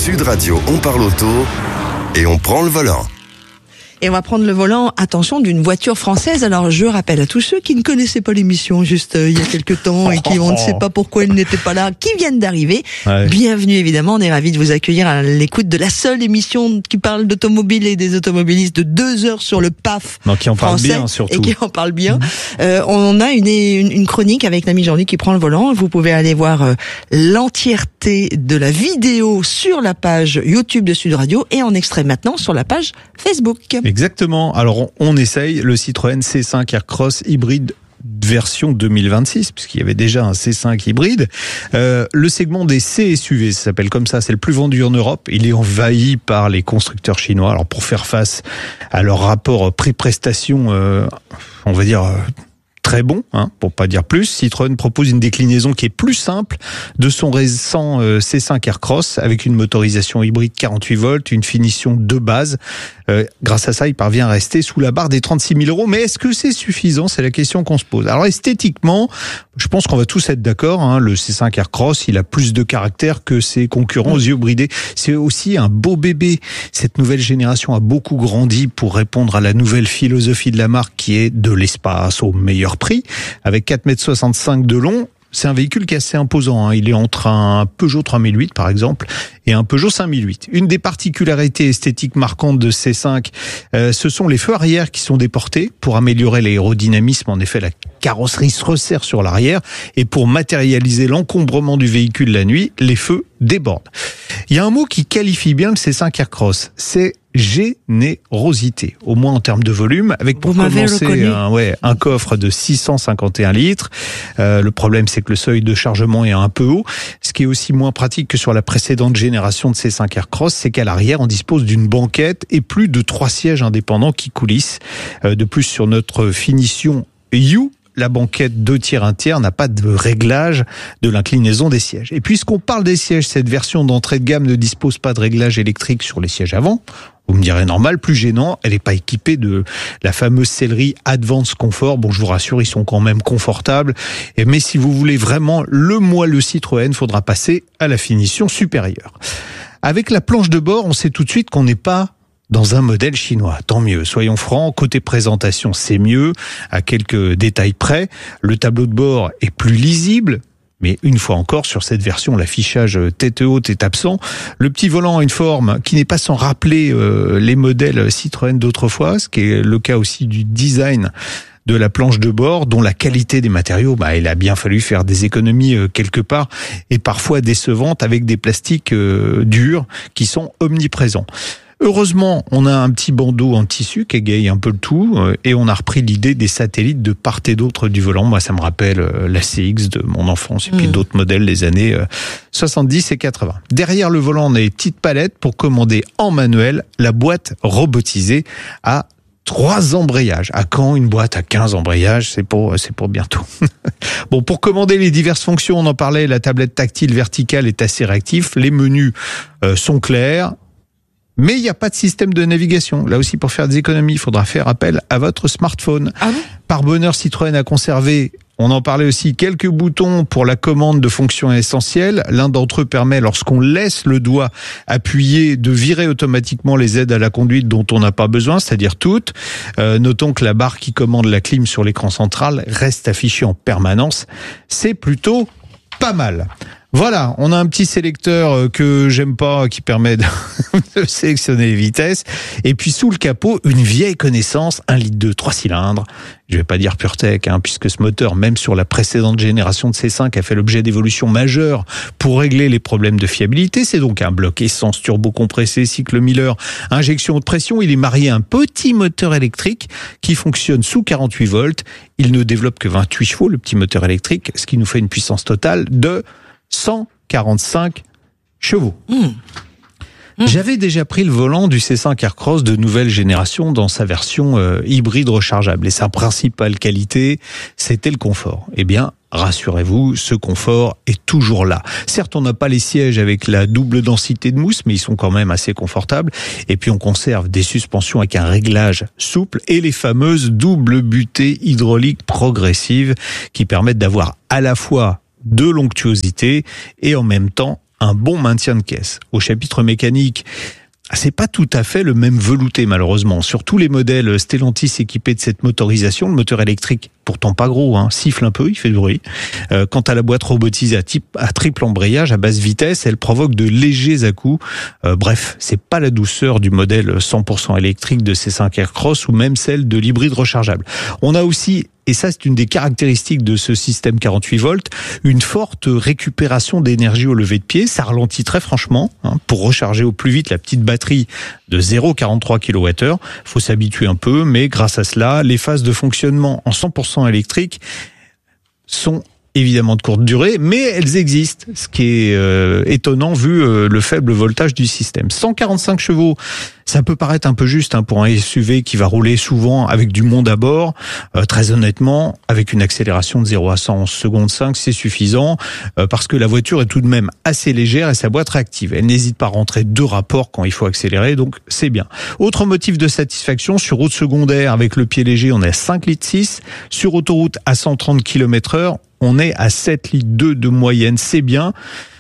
Sud Radio, on parle auto et on prend le volant. Et on va prendre le volant, attention, d'une voiture française. Alors, je rappelle à tous ceux qui ne connaissaient pas l'émission juste il y a quelques temps et qui, on ne sait pas pourquoi ils n'étaient pas là, qui viennent d'arriver. Ouais. Bienvenue, évidemment. On est ravis de vous accueillir à l'écoute de la seule émission qui parle d'automobile et des automobilistes de 2 heures sur le PAF. Non, qui en parle français, bien, surtout. Et qui en parle bien. On a une chronique avec l'ami Jean-Luc qui prend le volant. Vous pouvez aller voir l'entièreté de la vidéo sur la page YouTube de Sud Radio et en extrait maintenant sur la page Facebook. Exactement. Alors, on essaye le Citroën C5 Aircross hybride version 2026, puisqu'il y avait déjà un C5 hybride. Le segment des C-SUV, ça s'appelle comme ça, c'est le plus vendu en Europe. Il est envahi par les constructeurs chinois. Alors, pour faire face à leur rapport prix-prestation, on va dire... très bon, pour pas dire plus. Citroën propose une déclinaison qui est plus simple de son récent C5 Aircross avec une motorisation hybride 48 volts, une finition de base. Grâce à ça, il parvient à rester sous la barre des 36 000 euros. Mais est-ce que c'est suffisant ? C'est la question qu'on se pose. Alors esthétiquement, je pense qu'on va tous être d'accord. Le C5 Aircross, il a plus de caractère que ses concurrents aux yeux bridés. C'est aussi un beau bébé. Cette nouvelle génération a beaucoup grandi pour répondre à la nouvelle philosophie de la marque qui est de l'espace au meilleur prix. Avec 4,65 m de long, c'est un véhicule qui est assez imposant. Il est entre un Peugeot 3008 par exemple et un Peugeot 5008. Une des particularités esthétiques marquantes de C5, ce sont les feux arrière qui sont déportés pour améliorer l'aérodynamisme. En effet, la carrosserie se resserre sur l'arrière et pour matérialiser l'encombrement du véhicule la nuit, les feux débordent. Il y a un mot qui qualifie bien le C5 Aircross, c'est générosité, au moins en termes de volume, avec pour commencer un coffre de 651 litres. Le problème, c'est que le seuil de chargement est un peu haut. Ce qui est aussi moins pratique que sur la précédente génération de C5 Aircross, c'est qu'à l'arrière, on dispose d'une banquette et plus de 3 sièges indépendants qui coulissent. De plus, sur notre finition U, la banquette 2 tiers 1 tiers n'a pas de réglage de l'inclinaison des sièges. Et puisqu'on parle des sièges, cette version d'entrée de gamme ne dispose pas de réglage électrique sur les sièges avant. Vous me direz normal, plus gênant, elle n'est pas équipée de la fameuse sellerie Advance Comfort. Bon, je vous rassure, ils sont quand même confortables. Mais si vous voulez vraiment le moelleux Citroën, il faudra passer à la finition supérieure. Avec la planche de bord, on sait tout de suite qu'on n'est pas dans un modèle chinois. Tant mieux. Soyons francs, côté présentation, c'est mieux, à quelques détails près. Le tableau de bord est plus lisible. Mais une fois encore, sur cette version, l'affichage tête haute est absent. Le petit volant a une forme qui n'est pas sans rappeler les modèles Citroën d'autrefois, ce qui est le cas aussi du design de la planche de bord, dont la qualité des matériaux, il a bien fallu faire des économies quelque part, et parfois décevantes avec des plastiques durs qui sont omniprésents. Heureusement, on a un petit bandeau en tissu qui égaye un peu le tout et on a repris l'idée des satellites de part et d'autre du volant. Moi, ça me rappelle la CX de mon enfance et puis d'autres modèles des années 70 et 80. Derrière le volant, on a des petites palettes pour commander en manuel la boîte robotisée à 3 embrayages. À quand une boîte à 15 embrayages ? C'est pour bientôt. Bon, pour commander les diverses fonctions, on en parlait, la tablette tactile verticale est assez réactive. Les menus sont clairs. Mais il n'y a pas de système de navigation. Là aussi, pour faire des économies, il faudra faire appel à votre smartphone. Ah bon ? Par bonheur, Citroën a conservé, on en parlait aussi, quelques boutons pour la commande de fonctions essentielles. L'un d'entre eux permet, lorsqu'on laisse le doigt appuyé, de virer automatiquement les aides à la conduite dont on n'a pas besoin, c'est-à-dire toutes. Notons que la barre qui commande la clim sur l'écran central reste affichée en permanence. C'est plutôt pas mal. Voilà, on a un petit sélecteur que j'aime pas, qui permet de sélectionner les vitesses. Et puis sous le capot, une vieille connaissance, 1,2 litre 3 cylindres. Je vais pas dire PureTech, puisque ce moteur, même sur la précédente génération de C5, a fait l'objet d'évolutions majeures pour régler les problèmes de fiabilité. C'est donc un bloc essence turbo-compressé, cycle Miller, injection haute pression. Il est marié à un petit moteur électrique qui fonctionne sous 48 volts. Il ne développe que 28 chevaux, le petit moteur électrique, ce qui nous fait une puissance totale de 145 chevaux. J'avais déjà pris le volant du C5 Aircross de nouvelle génération dans sa version hybride rechargeable. Et sa principale qualité, c'était le confort. Eh bien, rassurez-vous, ce confort est toujours là. Certes, on n'a pas les sièges avec la double densité de mousse, mais ils sont quand même assez confortables. Et puis, on conserve des suspensions avec un réglage souple et les fameuses doubles butées hydrauliques progressives qui permettent d'avoir à la fois de l'onctuosité et en même temps un bon maintien de caisse. Au chapitre mécanique, c'est pas tout à fait le même velouté malheureusement. Sur tous les modèles Stellantis équipés de cette motorisation, le moteur électrique, pourtant pas gros, siffle un peu, il fait du bruit. Quant à la boîte robotisée à triple embrayage à basse vitesse, elle provoque de légers à-coups. Bref, c'est pas la douceur du modèle 100% électrique de C5 Aircross ou même celle de l'hybride rechargeable. On a aussi, et ça c'est une des caractéristiques de ce système 48 volts, une forte récupération d'énergie au lever de pied. Ça ralentit très franchement. Pour recharger au plus vite la petite batterie de 0,43 kWh, faut s'habituer un peu, mais grâce à cela, les phases de fonctionnement en 100% électrique sont évidemment de courte durée, mais elles existent, ce qui est étonnant vu le faible voltage du système. 145 chevaux, ça peut paraître un peu juste pour un SUV qui va rouler souvent avec du monde à bord. Très honnêtement, avec une accélération de 0 à 100 en seconde 5, c'est suffisant parce que la voiture est tout de même assez légère et sa boîte réactive. Elle n'hésite pas à rentrer 2 rapports quand il faut accélérer, donc c'est bien. Autre motif de satisfaction, sur route secondaire avec le pied léger, on est à 5,6 litres. Sur autoroute à 130 km/h, on est à 7,2 litres de moyenne, c'est bien.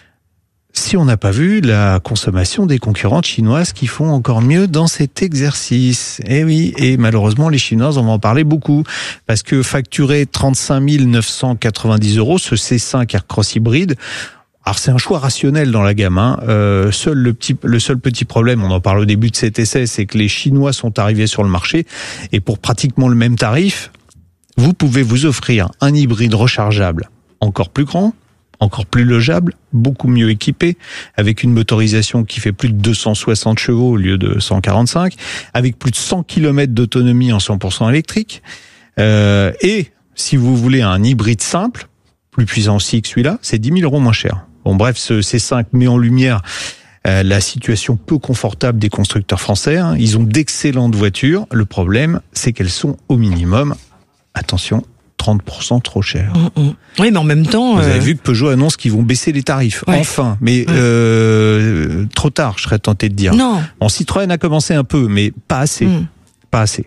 Si on n'a pas vu la consommation des concurrentes chinoises qui font encore mieux dans cet exercice. Eh oui, et malheureusement, les Chinoises, on va en parler beaucoup. Parce que facturer 35 990 €, ce C5 Aircross hybride, alors c'est un choix rationnel dans la gamme. Le seul petit problème, on en parle au début de cet essai, c'est que les Chinois sont arrivés sur le marché et pour pratiquement le même tarif, vous pouvez vous offrir un hybride rechargeable encore plus grand, encore plus logeable, beaucoup mieux équipé, avec une motorisation qui fait plus de 260 chevaux au lieu de 145, avec plus de 100 km d'autonomie en 100% électrique. Et si vous voulez un hybride simple, plus puissant aussi que celui-là, c'est 10 000 € moins cher. Bon, bref, ce C5 met en lumière la situation peu confortable des constructeurs français. Ils ont d'excellentes voitures. Le problème, c'est qu'elles sont au minimum, attention, 30% trop chères. Oui, mais en même temps... Vous avez vu que Peugeot annonce qu'ils vont baisser les tarifs. Ouais. Enfin, mais trop tard, je serais tenté de dire. Non. Bon, Citroën a commencé un peu, mais pas assez. Pas assez.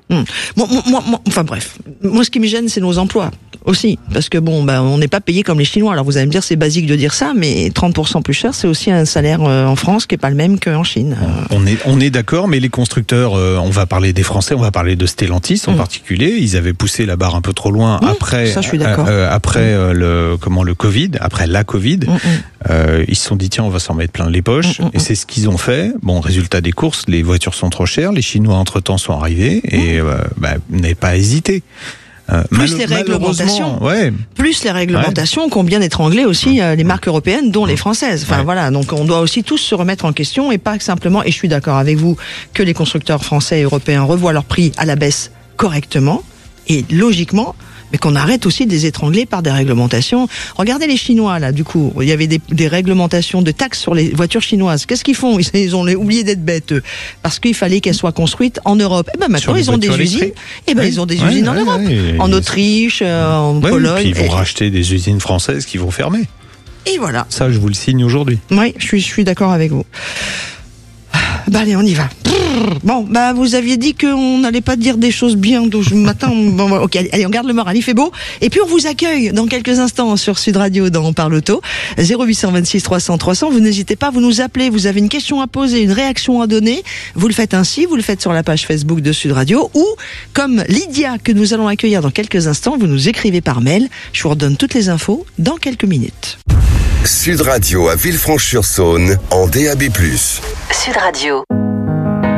Enfin bref, moi ce qui me gêne, c'est nos emplois aussi, parce que on n'est pas payé comme les Chinois. Alors vous allez me dire, c'est basique de dire ça, mais 30% plus cher, c'est aussi un salaire en France qui est pas le même qu'en Chine. On est d'accord, mais les constructeurs, on va parler des Français, on va parler de Stellantis en particulier. Ils avaient poussé la barre un peu trop loin après. Ça, je suis d'accord. Après le Covid, après la Covid, ils se sont dit tiens, on va s'en mettre plein les poches, et c'est ce qu'ils ont fait. Bon, résultat des courses, les voitures sont trop chères, les Chinois entre temps sont arrivés. Et n'avez pas hésité. Plus les réglementations, plus les réglementations qui ont bien étranglé aussi les marques européennes, dont les françaises. Enfin voilà, donc on doit aussi tous se remettre en question et pas simplement. Et je suis d'accord avec vous que les constructeurs français et européens revoient leurs prix à la baisse correctement et logiquement. Mais qu'on arrête aussi de les étrangler par des réglementations. Regardez les Chinois, là, du coup. Il y avait des réglementations de taxes sur les voitures chinoises. Qu'est-ce qu'ils font? Ils ont oublié d'être bêtes, parce qu'il fallait qu'elles soient construites en Europe. Et maintenant, ils ont des usines. Ils ont des usines en Europe. En Autriche, en Pologne. Puis ils vont racheter des usines françaises qui vont fermer. Et voilà. Ça, je vous le signe aujourd'hui. Oui, je suis d'accord avec vous. Allez, on y va. Bon, vous aviez dit qu'on n'allait pas dire des choses bien matin. Ok, allez, on garde le moral, il fait beau. Et puis on vous accueille dans quelques instants sur Sud Radio dans On parle auto. 0826 300 300. Vous n'hésitez pas, vous nous appelez. Vous avez une question à poser, une réaction à donner. Vous le faites ainsi, vous le faites sur la page Facebook de Sud Radio ou comme Lydia que nous allons accueillir dans quelques instants, vous nous écrivez par mail. Je vous redonne toutes les infos dans quelques minutes. Sud Radio à Villefranche-sur-Saône en DAB+. Sud Radio.